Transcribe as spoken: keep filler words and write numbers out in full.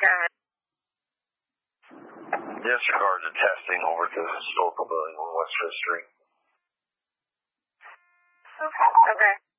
Go ahead. Disregard the testing over to the historical building on West Fifth Street. Okay. Okay.